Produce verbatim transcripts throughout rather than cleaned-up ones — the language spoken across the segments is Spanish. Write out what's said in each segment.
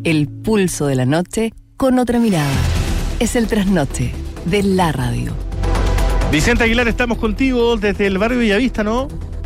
El pulso de la noche con otra mirada. Es el trasnoche de la radio. Vicente Aguilar, estamos contigo desde el barrio Bellavista, ¿no?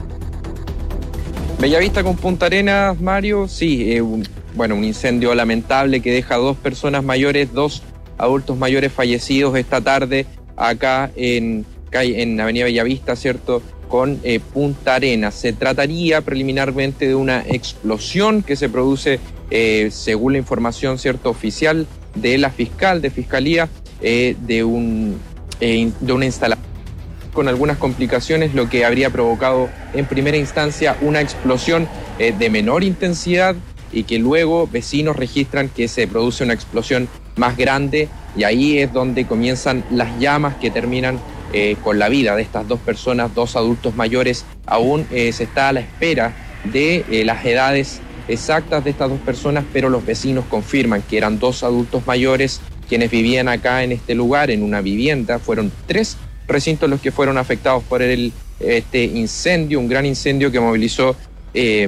Bellavista con Punta Arenas, Mario, sí, eh, un, bueno, un incendio lamentable que deja dos personas mayores, dos adultos mayores fallecidos esta tarde acá en, en Avenida Bellavista, ¿cierto?, con eh, Punta Arenas. Se trataría preliminarmente de una explosión que se produce, eh, según la información, ¿cierto?, oficial de la fiscal, de Fiscalía, eh, de, un, eh, de una instalación con algunas complicaciones, lo que habría provocado en primera instancia una explosión eh, de menor intensidad y que luego vecinos registran que se produce una explosión más grande y ahí es donde comienzan las llamas que terminan eh, con la vida de estas dos personas, dos adultos mayores. Aún eh, se está a la espera de eh, las edades exactas de estas dos personas, pero los vecinos confirman que eran dos adultos mayores quienes vivían acá en este lugar, en una vivienda. Fueron tres recintos los que fueron afectados por el, este incendio, un gran incendio que movilizó eh,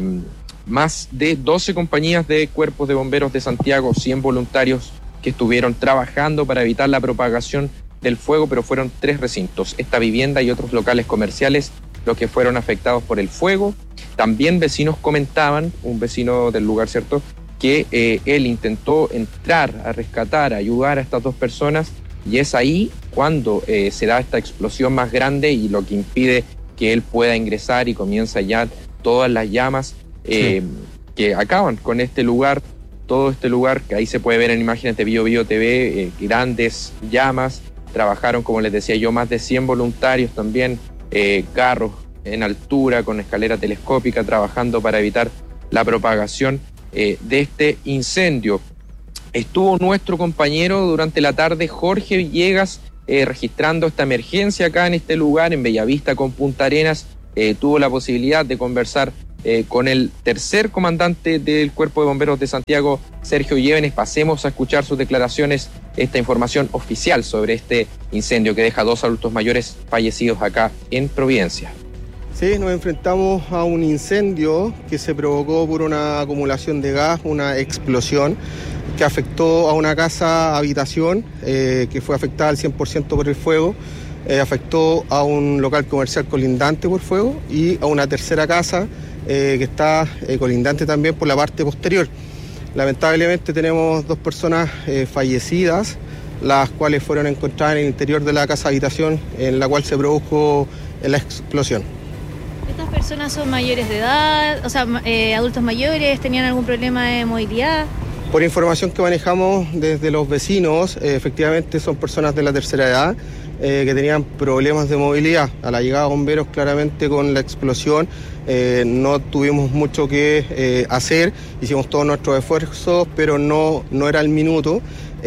más de doce compañías de cuerpos de bomberos de Santiago, cien voluntarios que estuvieron trabajando para evitar la propagación del fuego, pero fueron tres recintos, esta vivienda y otros locales comerciales, los que fueron afectados por el fuego. También vecinos comentaban, un vecino del lugar, ¿cierto?, que eh, él intentó entrar a rescatar, a ayudar a estas dos personas, y es ahí cuando eh, se da esta explosión más grande y lo que impide que él pueda ingresar y comienza ya todas las llamas eh, sí. que acaban con este lugar, todo este lugar que ahí se puede ver en imágenes de Bio Bio T V, eh, grandes llamas. Trabajaron, como les decía yo, más de cien voluntarios también, eh, carros en altura con escalera telescópica, trabajando para evitar la propagación eh, de este incendio. Estuvo nuestro compañero durante la tarde, Jorge Villegas, eh, registrando esta emergencia acá en este lugar, en Bellavista con Punta Arenas. Eh, tuvo la posibilidad de conversar eh, con el tercer comandante del Cuerpo de Bomberos de Santiago, Sergio Llévenes. Pasemos a escuchar sus declaraciones, esta información oficial sobre este incendio que deja dos adultos mayores fallecidos acá en Providencia. Sí, nos enfrentamos a un incendio que se provocó por una acumulación de gas, una explosión que afectó a una casa habitación eh, que fue afectada al cien por ciento por el fuego, eh, afectó a un local comercial colindante por fuego y a una tercera casa eh, que está eh, colindante también por la parte posterior. Lamentablemente tenemos dos personas eh, fallecidas, las cuales fueron encontradas en el interior de la casa habitación en la cual se produjo la explosión. ¿Estas personas son mayores de edad, o sea, eh, adultos mayores, tenían algún problema de movilidad? Por información que manejamos desde los vecinos, eh, efectivamente son personas de la tercera edad eh, que tenían problemas de movilidad. A la llegada de bomberos, claramente con la explosión, eh, no tuvimos mucho que eh, hacer, hicimos todos nuestros esfuerzos, pero no, no era el minuto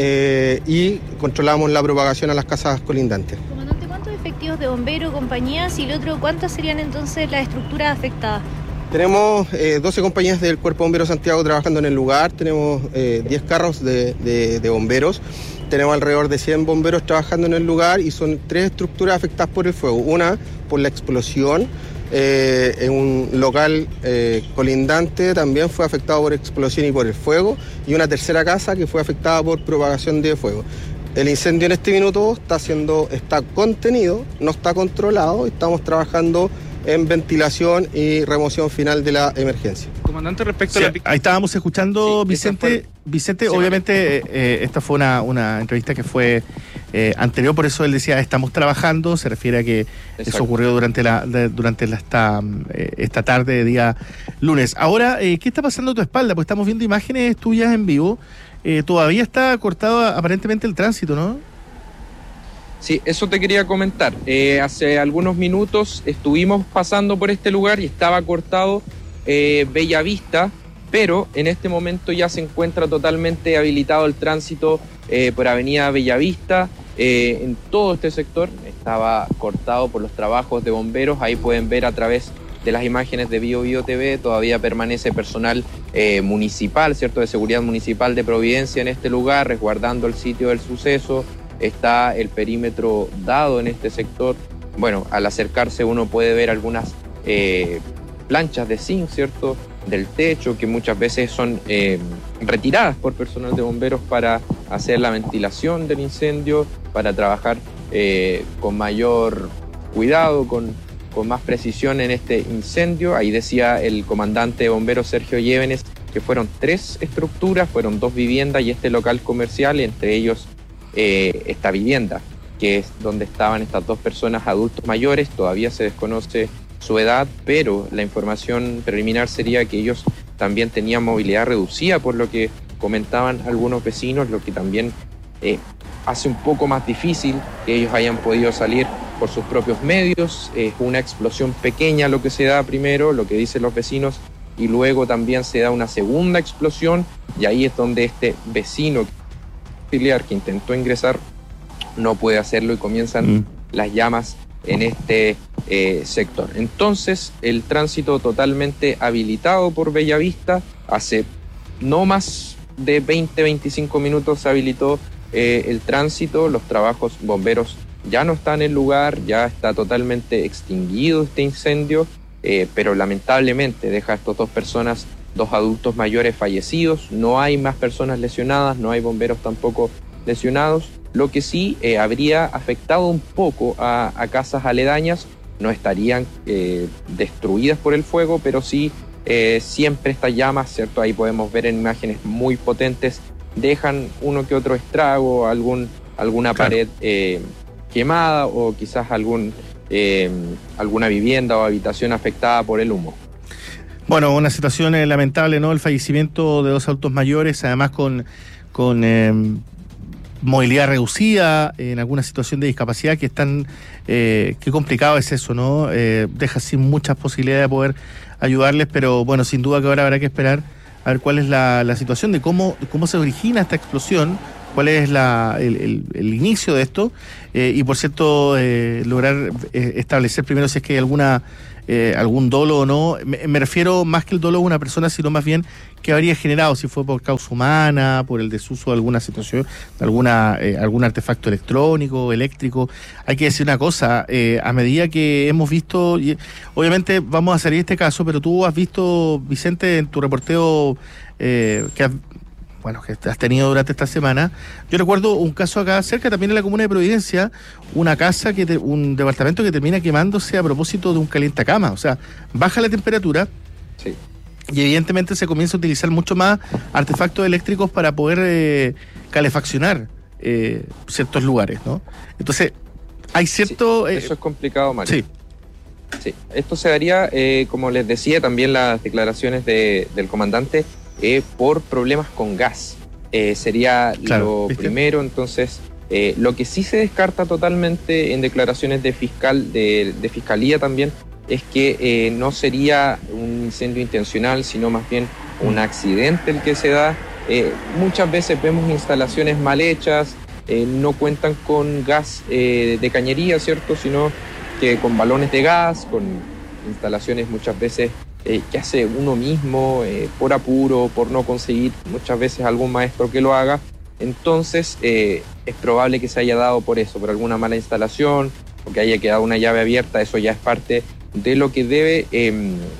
eh, y controlamos la propagación a las casas colindantes. Comandante, ¿cuántos efectivos de bomberos, compañías y el otro, cuántas serían entonces las estructuras afectadas? Tenemos eh, doce compañías del Cuerpo de Bomberos Santiago trabajando en el lugar, tenemos eh, diez carros de, de, de bomberos, tenemos alrededor de cien bomberos trabajando en el lugar y son tres estructuras afectadas por el fuego. Una por la explosión, eh, en un local eh, colindante también fue afectado por explosión y por el fuego, y una tercera casa que fue afectada por propagación de fuego. El incendio en este minuto está, siendo, está contenido, no está controlado, estamos trabajando en ventilación y remoción final de la emergencia. Comandante, respecto sí, a la... Ahí estábamos escuchando, sí, Vicente, fue... Vicente, sí, obviamente eh, esta fue una, una entrevista que fue eh, anterior, por eso él decía, estamos trabajando, se refiere a que Exacto. Eso ocurrió durante la de, durante la, esta, eh, esta tarde de día lunes. Ahora, eh, ¿qué está pasando a tu espalda? Pues estamos viendo imágenes tuyas en vivo, eh, todavía está cortado aparentemente el tránsito, ¿no? Sí, eso te quería comentar. Eh, hace algunos minutos estuvimos pasando por este lugar y estaba cortado eh, Bellavista, pero en este momento ya se encuentra totalmente habilitado el tránsito eh, por Avenida Bellavista. Eh, en todo este sector estaba cortado por los trabajos de bomberos. Ahí pueden ver a través de las imágenes de Bio Bio T V, todavía permanece personal eh, municipal, ¿cierto?, de seguridad municipal de Providencia en este lugar, resguardando el sitio del suceso. Está el perímetro dado en este sector. Bueno, al acercarse uno puede ver algunas eh, planchas de zinc, ¿cierto?, del techo, que muchas veces son eh, retiradas por personal de bomberos para hacer la ventilación del incendio, para trabajar eh, con mayor cuidado, con, con más precisión en este incendio. Ahí decía el comandante de bomberos Sergio Llévenes que fueron tres estructuras, fueron dos viviendas y este local comercial, entre ellos eh, esta vivienda, que es donde estaban estas dos personas adultos mayores. Todavía se desconoce su edad, pero la información preliminar sería que ellos también tenían movilidad reducida, por lo que comentaban algunos vecinos, lo que también eh, hace un poco más difícil que ellos hayan podido salir por sus propios medios. Es una explosión pequeña lo que se da primero, lo que dicen los vecinos, y luego también se da una segunda explosión, y ahí es donde este vecino auxiliar que intentó ingresar no puede hacerlo y comienzan mm. las llamas en este eh, sector. Entonces, el tránsito totalmente habilitado por Bellavista. Hace no más de veinte a veinticinco minutos se habilitó eh, el tránsito. Los trabajos bomberos ya no están en el lugar, ya está totalmente extinguido este incendio, eh, pero lamentablemente deja a estas dos personas, dos adultos mayores fallecidos. No hay más personas lesionadas, no hay bomberos tampoco lesionados. Lo que sí eh, habría afectado un poco a, a casas aledañas, no estarían eh, destruidas por el fuego, pero sí eh, siempre estas llamas, ¿cierto? Ahí podemos ver en imágenes muy potentes, dejan uno que otro estrago, algún, alguna claro. pared eh, quemada o quizás algún, eh, alguna vivienda o habitación afectada por el humo. Bueno, una situación eh, lamentable, ¿no? El fallecimiento de dos adultos mayores, además con... con eh, movilidad reducida, en alguna situación de discapacidad que están, eh, qué complicado es eso, ¿no? Eh, deja sin muchas posibilidades de poder ayudarles, pero bueno, sin duda que ahora habrá que esperar a ver cuál es la, la situación de cómo, cómo se origina esta explosión, cuál es la, el, el, el inicio de esto, eh, y por cierto, eh, lograr eh, establecer primero si es que hay alguna eh, algún dolo o no. Me, me refiero más que el dolo de una persona, sino más bien que habría generado, si fue por causa humana, por el desuso de alguna situación, de alguna, eh, algún artefacto electrónico, eléctrico. Hay que decir una cosa, eh, a medida que hemos visto, y obviamente vamos a salir de este caso, pero tú has visto, Vicente, en tu reporteo eh, que has, bueno, que has tenido durante esta semana. Yo recuerdo un caso acá cerca, también en la comuna de Providencia, una casa, que te, un departamento que termina quemándose a propósito de un calientacama. O sea, baja la temperatura. Sí. Y evidentemente se comienza a utilizar mucho más artefactos eléctricos para poder eh, calefaccionar eh, ciertos lugares, ¿no? Entonces, hay cierto... Sí, eso eh, es complicado, Mario. Sí. Sí. Esto se daría, eh, como les decía, también las declaraciones de, del comandante, eh, por problemas con gas. Eh, sería claro, lo ¿viste? primero, entonces... Eh, lo que sí se descarta totalmente en declaraciones de fiscal, de, de fiscalía también, es que eh, no sería un incendio intencional, sino más bien un accidente el que se da. Eh, muchas veces vemos instalaciones mal hechas, eh, no cuentan con gas eh, de cañería, ¿cierto? Sino que con balones de gas, con instalaciones muchas veces eh, que hace uno mismo, eh, por apuro, por no conseguir muchas veces algún maestro que lo haga. Entonces eh, es probable que se haya dado por eso, por alguna mala instalación, o que haya quedado una llave abierta. Eso ya es parte de lo que debe, eh,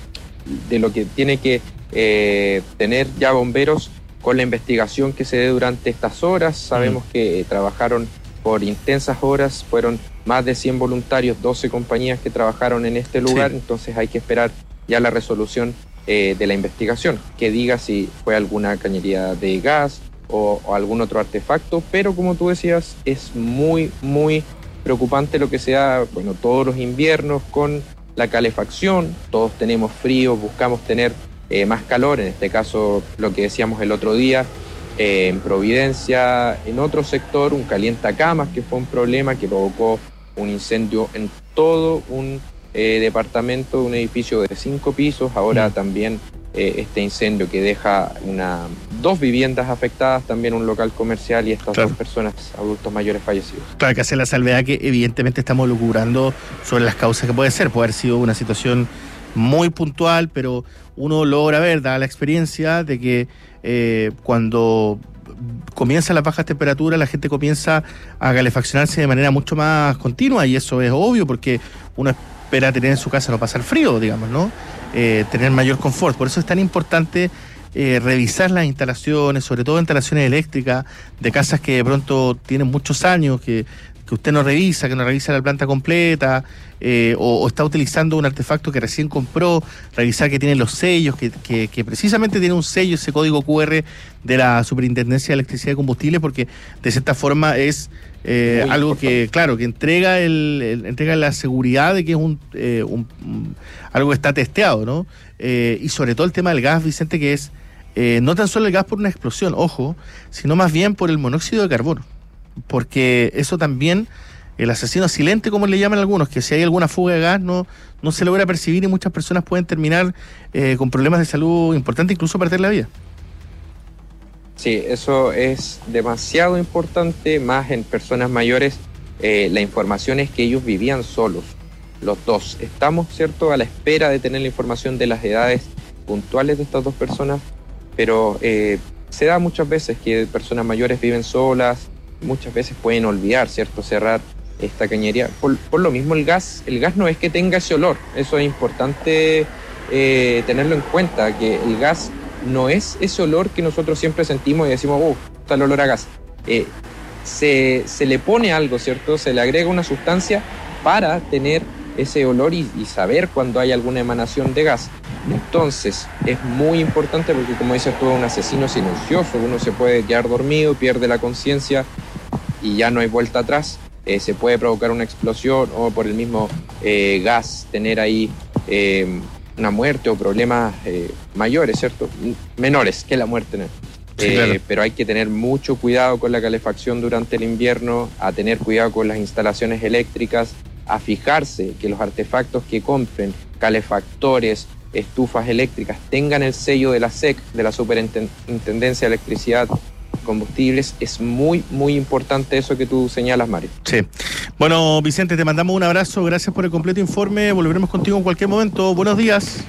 de lo que tiene que eh, tener ya bomberos con la investigación que se dé durante estas horas. Sabemos mm. que eh, trabajaron por intensas horas, fueron más de cien voluntarios, doce compañías que trabajaron en este lugar, sí. Entonces hay que esperar ya la resolución eh, de la investigación, que diga si fue alguna cañería de gas o, o algún otro artefacto, pero como tú decías, es muy, muy preocupante lo que se da, bueno, todos los inviernos con la calefacción, todos tenemos frío, buscamos tener eh, más calor, en este caso lo que decíamos el otro día, eh, en Providencia, en otro sector, un calientacamas, que fue un problema que provocó un incendio en todo un eh, departamento, un edificio de cinco pisos, ahora mm. también eh, este incendio que deja una, dos viviendas afectadas, también un local comercial y estas claro. dos personas, adultos mayores fallecidos. Claro, hay que hacer la salvedad que evidentemente estamos lucubrando sobre las causas que puede ser, puede haber sido una situación muy puntual, pero uno logra ver, dada la experiencia, de que eh, cuando comienzan las bajas temperaturas, la gente comienza a calefaccionarse de manera mucho más continua, y eso es obvio porque uno espera tener en su casa no pasar frío, digamos, ¿no? eh, tener mayor confort. Por eso es tan importante eh, revisar las instalaciones, sobre todo instalaciones eléctricas de casas que de pronto tienen muchos años, que, que usted no revisa, que no revisa la planta completa, eh, o, o está utilizando un artefacto que recién compró, revisar que tiene los sellos, que, que, que precisamente tiene un sello, ese código cu erre de la Superintendencia de Electricidad y Combustible, porque de cierta forma es eh, algo que, claro, que entrega el, el entrega la seguridad de que es un, eh, un, un algo que está testeado, ¿no? Eh, y sobre todo el tema del gas, Vicente, que es eh, no tan solo el gas por una explosión, ojo, sino más bien por el monóxido de carbono, porque eso también, el asesino silente, como le llaman algunos, que si hay alguna fuga de gas no, no se logra percibir y muchas personas pueden terminar eh, con problemas de salud importantes, incluso perder la vida. Sí, eso es demasiado importante, más en personas mayores. Eh, la información es que ellos vivían solos, los dos. Estamos, ¿cierto?, a la espera de tener la información de las edades puntuales de estas dos personas, pero eh, se da muchas veces que personas mayores viven solas, muchas veces pueden olvidar, ¿cierto?, cerrar esta cañería. Por, por lo mismo el gas, el gas no es que tenga ese olor, eso es importante eh, tenerlo en cuenta, que el gas no es ese olor que nosotros siempre sentimos y decimos, oh, está el olor a gas. Eh, se, se le pone algo, ¿cierto? Se le agrega una sustancia para tener ese olor y, y saber cuando hay alguna emanación de gas. Entonces, es muy importante porque, como dices tú, es un asesino silencioso. Uno se puede quedar dormido, pierde la conciencia y ya no hay vuelta atrás. Eh, se puede provocar una explosión o por el mismo eh, gas tener ahí eh, una muerte o problemas eh, mayores, ¿cierto? Menores que la muerte, ¿no? Sí, eh, claro. Pero hay que tener mucho cuidado con la calefacción durante el invierno, a tener cuidado con las instalaciones eléctricas, a fijarse que los artefactos que compren, calefactores, estufas eléctricas, tengan el sello de la S E C, de la Superintendencia de Electricidad Combustibles. Es muy, muy importante eso que tú señalas, Mario. Sí. Bueno, Vicente, te mandamos un abrazo, gracias por el completo informe, volveremos contigo en cualquier momento. Buenos días.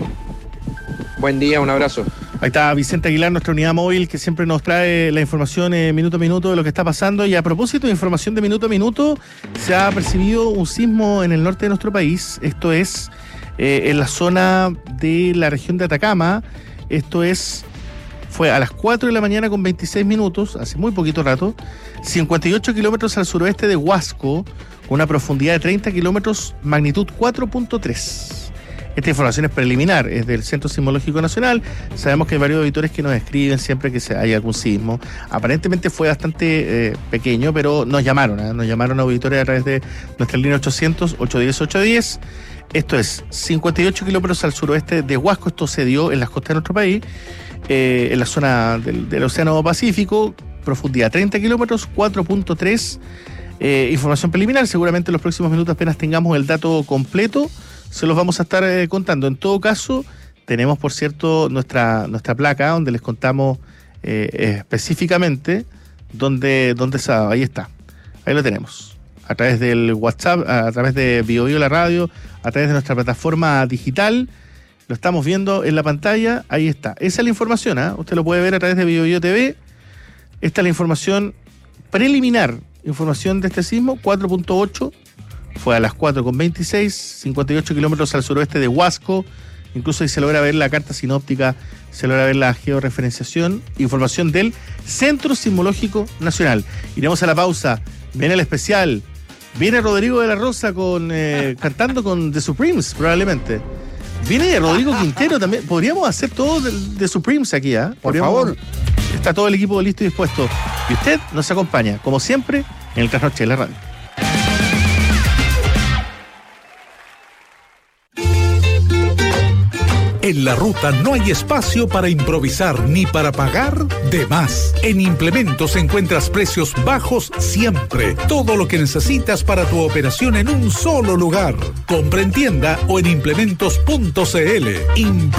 Buen día, un abrazo. Ahí está Vicente Aguilar, nuestra unidad móvil, que siempre nos trae la información eh, minuto a minuto de lo que está pasando. Y a propósito de información de minuto a minuto, se ha percibido un sismo en el norte de nuestro país. Esto es eh, en la zona de la región de Atacama. Esto es... Fue a las cuatro de la mañana con veintiséis minutos, hace muy poquito rato, cincuenta y ocho kilómetros al suroeste de Huasco, con una profundidad de treinta kilómetros, magnitud cuatro punto tres. Esta información es preliminar, es del Centro Sismológico Nacional. Sabemos que hay varios auditores que nos escriben siempre que hay algún sismo. Aparentemente fue bastante eh, pequeño, pero nos llamaron, ¿eh? nos llamaron auditores a través de nuestra línea ochocientos, ochocientos diez, ochocientos diez. Esto es cincuenta y ocho kilómetros al suroeste de Huasco. Esto se dio en las costas de nuestro país. Eh, en la zona del, del Océano Pacífico, profundidad treinta kilómetros, cuatro punto tres. Eh, información preliminar, seguramente en los próximos minutos apenas tengamos el dato completo, se los vamos a estar eh, contando. En todo caso, tenemos, por cierto, nuestra, nuestra placa donde les contamos eh, específicamente dónde, dónde se ha dado. Ahí está, ahí lo tenemos. A través del WhatsApp, a través de Bio Bio la radio, a través de nuestra plataforma digital. Lo estamos viendo en la pantalla, ahí está. Esa es la información, ¿eh? Usted lo puede ver a través de Bio Bio T V. Esta es la información preliminar, información de este sismo, cuatro punto ocho. Fue a las cuatro con veintiséis, cincuenta y ocho kilómetros al suroeste de Huasco. Incluso ahí se logra ver la carta sinóptica, se logra ver la georreferenciación. Información del Centro Sismológico Nacional. Iremos a la pausa. Viene el especial. Viene Rodrigo de la Rosa con eh, cantando con The Supremes, probablemente. Viene Rodrigo Quintero también. Podríamos hacer todo de, de Supremes aquí, ¿eh? Por favor. Está todo el equipo listo y dispuesto. Y usted nos acompaña, como siempre, en el Trasnoche de la Radio. En la ruta no hay espacio para improvisar ni para pagar de más. En Implementos encuentras precios bajos siempre. Todo lo que necesitas para tu operación en un solo lugar. Compra en tienda o en implementos punto c l.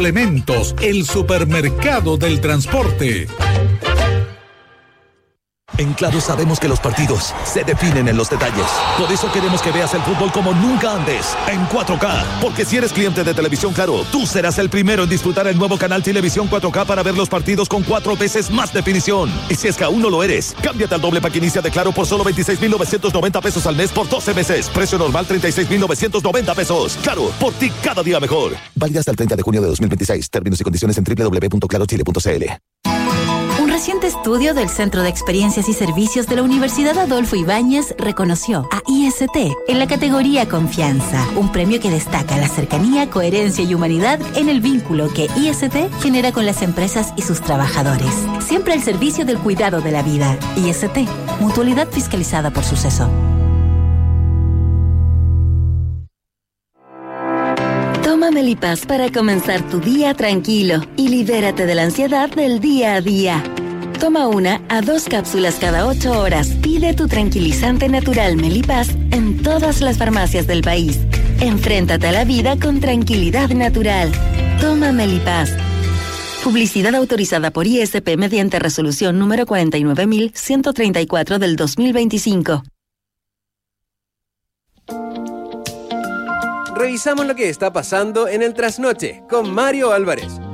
Implementos, el supermercado del transporte. En Claro sabemos que los partidos se definen en los detalles. Por eso queremos que veas el fútbol como nunca antes, en cuatro K. Porque si eres cliente de Televisión Claro, tú serás el primero en disfrutar el nuevo canal Televisión cuatro K para ver los partidos con cuatro veces más definición. Y si es que aún no lo eres, cámbiate al doble pack inicia de Claro por solo veintiséis mil novecientos noventa pesos al mes por doce meses. Precio normal treinta y seis mil novecientos noventa pesos. Claro, por ti cada día mejor. Válida hasta el treinta de junio de dos mil veintiséis. Términos y condiciones en doble u doble u doble u punto claro chile punto c l. Un reciente estudio del Centro de Experiencias y Servicios de la Universidad Adolfo Ibáñez reconoció a I S T en la categoría Confianza, un premio que destaca la cercanía, coherencia y humanidad en el vínculo que I S T genera con las empresas y sus trabajadores. Siempre al servicio del cuidado de la vida. I S T, mutualidad fiscalizada por Suceso. Toma Melipaz para comenzar tu día tranquilo y libérate de la ansiedad del día a día. Toma una a dos cápsulas cada ocho horas. Pide tu tranquilizante natural Melipaz en todas las farmacias del país. Enfréntate a la vida con tranquilidad natural. Toma Melipaz. Publicidad autorizada por I S P mediante resolución número cuarenta y nueve mil ciento treinta y cuatro del dos mil veinticinco. Revisamos lo que está pasando en el trasnoche con Mario Álvarez.